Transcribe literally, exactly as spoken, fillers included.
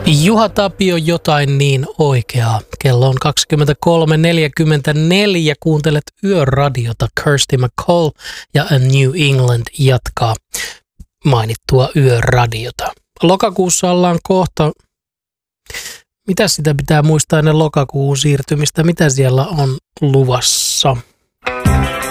Juha Tapio, jotain niin oikeaa. Kello on kaksikymmentäkolme neljäkymmentäneljä. Kuuntelet Yöradiota. Kirsty MacColl ja A New England jatkaa mainittua Yöradiota. Lokakuussa ollaan kohta. Mitä sitä pitää muistaa ennen lokakuun siirtymistä? Mitä siellä on luvassa?